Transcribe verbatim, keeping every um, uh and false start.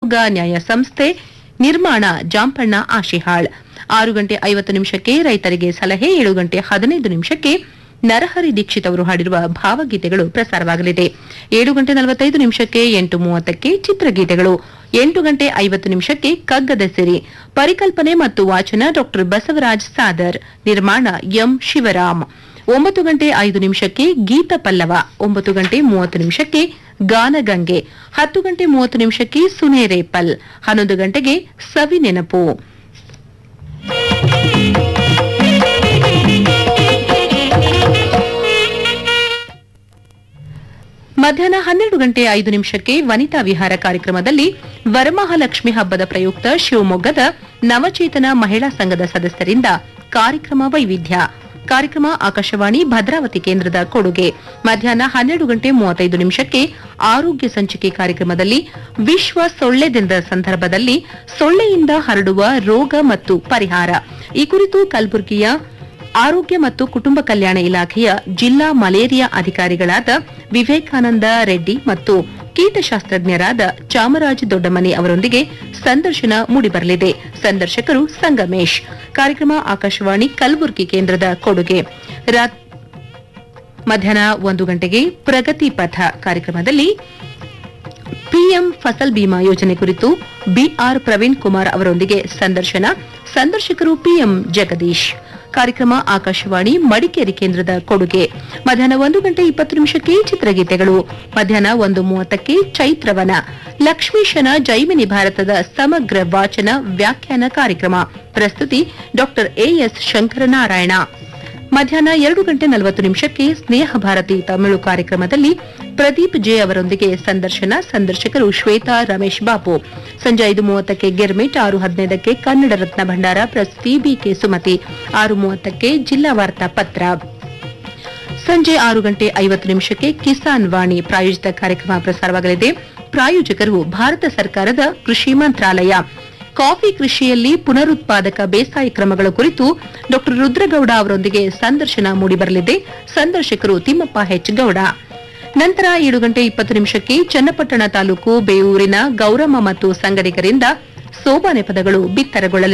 ಶಿವಮೊಗ್ಗ ನ್ಯಾಯ ಸಂಸ್ಥೆ, ನಿರ್ಮಾಣ ಜಾಂಪಣ್ಣ ಆಶಿಹಾಳ್. ಆರು ಗಂಟೆ ಐವತ್ತು ನಿಮಿಷಕ್ಕೆ ರೈತರಿಗೆ ಸಲಹೆ, ಏಳು ಗಂಟೆ ಹದಿನೈದು ನಿಮಿಷಕ್ಕೆ ನರಹರಿ ದೀಕ್ಷಿತ್ ಅವರು ಹಾಡಿರುವ ಭಾವಗೀತೆಗಳು ಪ್ರಸಾರವಾಗಲಿದೆ. ಏಳು ಗಂಟೆ ನಲವತ್ತೈದು ನಿಮಿಷಕ್ಕೆ ಎಂಟು ಮೂವತ್ತಕ್ಕೆ ಚಿತ್ರಗೀತೆಗಳು, ಎಂಟು ಗಂಟೆ ಐವತ್ತು ನಿಮಿಷಕ್ಕೆ ಕಗ್ಗದ ಸಿರಿ, ಪರಿಕಲ್ಪನೆ ಮತ್ತು ವಾಚನ ಡಾ ಬಸವರಾಜ್ ಸಾದರ್, ನಿರ್ಮಾಣ ಎಂ ಶಿವರಾಮ್. ಒಂಬತ್ತು ಗಂಟೆ ಐದು ನಿಮಿಷಕ್ಕೆ ಗೀತ ಪಲ್ಲವ, ಒಂಬತ್ತು ಗಂಟೆ ಮೂವತ್ತು ನಿಮಿಷಕ್ಕೆ ಗಾನಗಂಗೆ, ಹತ್ತು ಗಂಟೆ ಮೂವತ್ತು ನಿಮಿಷಕ್ಕೆ ಸುನೇರೇಪಲ್, ಹನ್ನೊಂದು ಗಂಟೆಗೆ ಸವಿ ನೆನಪು. ಮಧ್ಯಾಹ್ನ ಹನ್ನೆರಡು ಗಂಟೆ ಐದು ನಿಮಿಷಕ್ಕೆ ವನಿತಾ ವಿಹಾರ ಕಾರ್ಯಕ್ರಮದಲ್ಲಿ ವರಮಹಾಲಕ್ಷ್ಮಿ ಹಬ್ಬದ ಪ್ರಯುಕ್ತ ಶಿವಮೊಗ್ಗದ ನವಚೇತನ ಮಹಿಳಾ ಸಂಘದ ಸದಸ್ಯರಿಂದ ಕಾರ್ಯಕ್ರಮ ವೈವಿಧ್ಯ. ಕಾರ್ಯಕ್ರಮ ಆಕಾಶವಾಣಿ ಭದ್ರಾವತಿ ಕೇಂದ್ರದ ಕೊಡುಗೆ. ಮಧ್ಯಾಹ್ನ ಹನ್ನೆರಡು ಗಂಟೆ ಮೂವತ್ತೈದು ನಿಮಿಷಕ್ಕೆ ಆರೋಗ್ಯ ಸಂಚಿಕೆ ಕಾರ್ಯಕ್ರಮದಲ್ಲಿ ವಿಶ್ವ ಸೊಳ್ಳೆ ದಿನದ ಸಂದರ್ಭದಲ್ಲಿ ಸೊಳ್ಳೆಯಿಂದ ಹರಡುವ ರೋಗ ಮತ್ತು ಪರಿಹಾರ, ಈ ಕುರಿತು ಕಲಬುರಗಿಯ ಆರೋಗ್ಯ ಮತ್ತು ಕುಟುಂಬ ಕಲ್ಯಾಣ ಇಲಾಖೆಯ ಜಿಲ್ಲಾ ಮಲೇರಿಯಾ ಅಧಿಕಾರಿಗಳಾದ ವಿವೇಕಾನಂದ ರೆಡ್ಡಿ ಮತ್ತು ಕೀಟಶಾಸ್ತ್ರಜ್ಞರಾದ ಚಾಮರಾಜ ದೊಡ್ಡಮನಿ ಅವರೊಂದಿಗೆ ಸಂದರ್ಶನ ಮೂಡಿಬರಲಿದೆ. ಸಂದರ್ಶಕರು ಸಂಗಮೇಶ್. ಕಾರ್ಯಕ್ರಮ ಆಕಾಶವಾಣಿ ಕಲಬುರಗಿ ಕೇಂದ್ರದ ಕೊಡುಗೆ. ಮಧ್ಯಾಹ್ನ ಒಂದು ಗಂಟೆಗೆ ಪ್ರಗತಿ ಪಥ ಕಾರ್ಯಕ್ರಮದಲ್ಲಿ ಪಿಎಂ ಫಸಲ್ ಬಿಮಾ ಯೋಜನೆ ಕುರಿತು ಬಿಆರ್ ಪ್ರವೀಣ್ ಕುಮಾರ್ ಅವರೊಂದಿಗೆ ಸಂದರ್ಶನ. ಸಂದರ್ಶಕರು ಪಿಎಂ ಜಗದೀಶ್. ಕಾರ್ಯಕ್ರಮ ಆಕಾಶವಾಣಿ ಮಡಿಕೇರಿ ಕೇಂದ್ರದ ಕೊಡುಗೆ. ಮಧ್ಯಾಹ್ನ ಒಂದು ಗಂಟೆ ಇಪ್ಪತ್ತು ನಿಮಿಷಕ್ಕೆ ಚಿತ್ರಗೀತೆಗಳು. ಮಧ್ಯಾಹ್ನ ಒಂದು ಮೂವತ್ತಕ್ಕೆ ಚೈತ್ರವನ, ಲಕ್ಷ್ಮೀಶನ ಜೈಮಿನಿ ಭಾರತದ ಸಮಗ್ರ ವಾಚನ ವ್ಯಾಖ್ಯಾನ ಕಾರ್ಯಕ್ರಮ. ಪ್ರಸ್ತುತಿ ಡಾ ಎಎಸ್ ಶಂಕರನಾರಾಯಣ. ಮಧ್ಯಾಹ್ನ ಎರಡು ಗಂಟೆ ನಲವತ್ತು ನಿಮಿಷಕ್ಕೆ ಸ್ನೇಹ ಭಾರತಿ ತಮಿಳು ಕಾರ್ಯಕ್ರಮದಲ್ಲಿ ಪ್ರದೀಪ್ ಜೆ ಅವರೊಂದಿಗೆ ಸಂದರ್ಶನ. ಸಂದರ್ಶಕರು ಶ್ವೇತಾ ರಮೇಶ್ ಬಾಬು. ಸಂಜೆ ಐದು ಮೂವತ್ತಕ್ಕೆ ಗಿರ್ಮಿಟ್, ಆರು ಹದಿನೈದಕ್ಕೆ ಕನ್ನಡ ರತ್ನ ಭಂಡಾರ, ಪ್ರಸ್ತುತಿ ಬಿಕೆ ಸುಮತಿ, ಆರು ಮೂವತ್ತಕ್ಕೆ ಜಿಲ್ಲಾ ವಾರ್ತಾ ಪತ್ರ. ಸಂಜೆ ಆರು ಗಂಟೆ ಐವತ್ತು ನಿಮಿಷಕ್ಕೆ ಕಿಸಾನ್ ವಾಣಿ ಪ್ರಾಯೋಜಿತ ಕಾರ್ಯಕ್ರಮ ಪ್ರಸಾರವಾಗಲಿದೆ. ಪ್ರಾಯೋಜಕರು ಭಾರತ ಸರ್ಕಾರದ ಕೃಷಿ ಮಂತ್ರಾಲಯ. ಕಾಫಿ ಕೃಷಿಯಲ್ಲಿ ಪುನರುತ್ಪಾದಕ ಬೇಸಾಯ ಕ್ರಮಗಳ ಕುರಿತು ಡಾ ರುದ್ರಗೌಡ ಅವರೊಂದಿಗೆ ಸಂದರ್ಶನ ಮೂಡಿಬರಲಿದೆ. ಸಂದರ್ಶಕರು ತಿಮ್ಮಪ್ಪ ಹೆಚ್ ಗೌಡ. ನಂತರ ಏಳು ಗಂಟೆ ಇಪ್ಪತ್ತು ನಿಮಿಷಕ್ಕೆ ಚನ್ನಪಟ್ಟಣ ತಾಲೂಕು ಬೇವೂರಿನ ಗೌರಮ್ಮ ಮತ್ತು ಸಂಗಡಿಗರಿಂದ ಸೋಬಾನೆ ಪದಗಳು ಬಿತ್ತರಗೊಳ್ಳಲಿದೆ.